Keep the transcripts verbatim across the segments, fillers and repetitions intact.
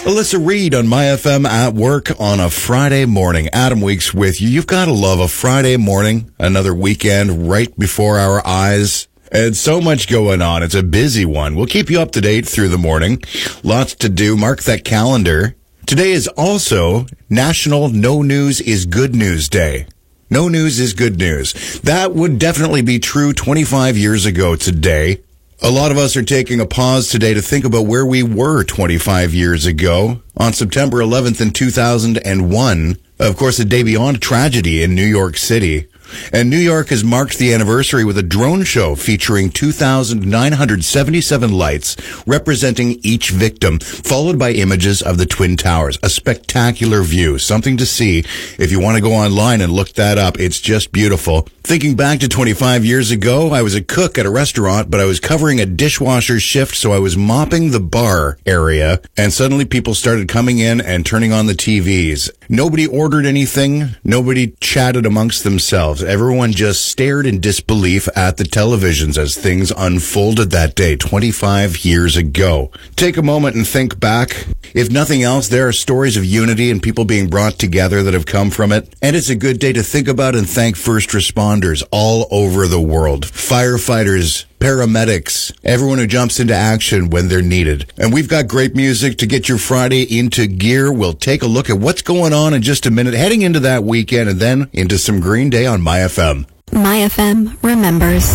Alyssa Reed on My F M at work on a Friday morning. Adam Weeks with you. You've got to love a Friday morning, another weekend right before our eyes. And so much going on. It's a busy one. We'll keep you up to date through the morning. Lots to do. Mark that calendar. Today is also National No News is Good News Day. No news is good news. That would definitely be true twenty-five years ago today. A lot of us are taking a pause today to think about where we were twenty-five years ago. On September eleventh in two thousand one, of course, a day beyond tragedy in New York City. And New York has marked the anniversary with a drone show featuring two thousand nine hundred seventy-seven lights representing each victim, followed by images of the Twin Towers. A spectacular view, something to see. If you want to go online and look that up, it's just beautiful. Thinking back to twenty-five years ago, I was a cook at a restaurant, but I was covering a dishwasher shift, so I was mopping the bar area, and suddenly people started coming in and turning on the T Vs. Nobody ordered anything. Nobody chatted amongst themselves. Everyone just stared in disbelief at the televisions as things unfolded that day twenty-five years ago. Take a moment and think back. If nothing else, there are stories of unity and people being brought together that have come from it. And it's a good day to think about and thank first responders all over the world. Firefighters, paramedics, everyone who jumps into action when they're needed. And we've got great music to get your Friday into gear. We'll take a look at what's going on in just a minute, heading into that weekend, and then into some Green Day on My F M. My F M remembers.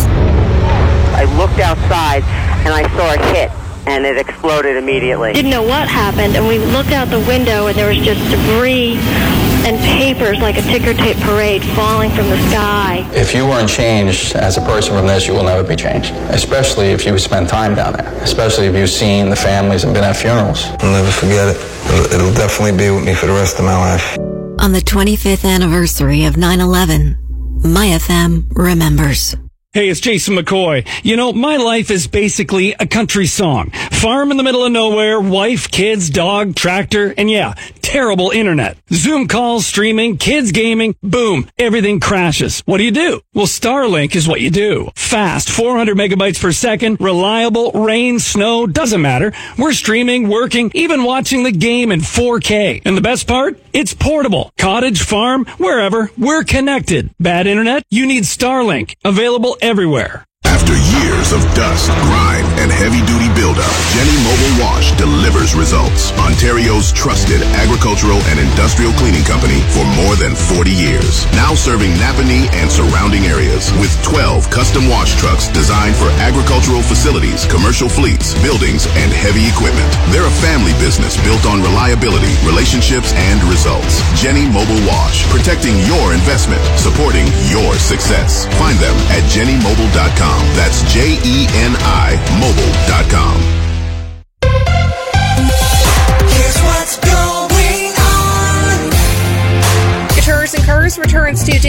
I looked outside and I saw a hit, and it exploded immediately. Didn't know what happened, and we looked out the window, and there was just debris and papers like a ticker tape parade falling from the sky. If you weren't changed as a person from this, you will never be changed, especially if you spend time down there, especially if you've seen the families and been at funerals. I'll never forget it. It'll, it'll definitely be with me for the rest of my life. On the twenty-fifth anniversary of nine eleven, My F M remembers. Hey, it's Jason McCoy. You know, my life is basically a country song. Farm in the middle of nowhere, wife, kids, dog, tractor, and yeah, terrible internet. Zoom calls, streaming, kids gaming, boom, everything crashes. What do you do? Well, Starlink is what you do. Fast, four hundred megabytes per second, reliable, rain, snow, doesn't matter. We're streaming, working, even watching the game in four K. And the best part? It's portable. Cottage, farm, wherever, we're connected. Bad internet? You need Starlink. Available everywhere. After years of dust, grime, and heavy-duty buildup, Jenny Mobile Wash delivers results. Ontario's trusted agricultural and industrial cleaning company for more than forty years. Now serving Napanee and surrounding areas with twelve custom wash trucks designed for agricultural facilities, commercial fleets, buildings, and heavy equipment. They're a family business built on reliability, relationships, and results. Jenny Mobile Wash, protecting your investment, supporting your success. Find them at jenny mobile dot com. That's J E N I mobile dot com. Here's what's going on. Guitars and Cars returns to